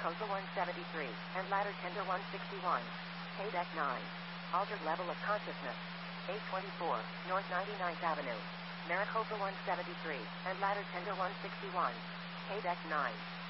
Maricopa 173, and ladder tender 161. K-Deck 9. Altered level of consciousness. 824, North 99th Avenue. Maricopa 173, and ladder tender 161. K-Deck 9.